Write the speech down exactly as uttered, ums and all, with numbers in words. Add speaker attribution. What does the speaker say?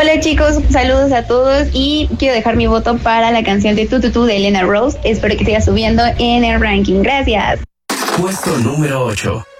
Speaker 1: Hola chicos, saludos a todos y quiero dejar mi voto para la canción de Tu Tu Tu de Elena Rose. Espero que siga subiendo en el ranking. Gracias.
Speaker 2: Puesto número ocho.